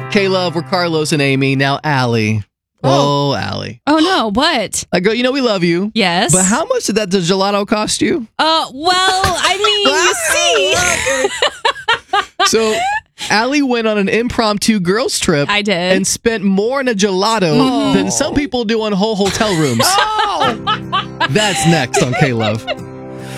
K-Love, we're Carlos and Amy. Now, Allie. Oh, Allie. Oh, no. What? I go, we love you. Yes. But how much did that gelato cost you? Well, I mean, you see. So, Allie went on an impromptu girls trip. I did. And spent more in a gelato than some people do on whole hotel rooms. That's next on K-Love.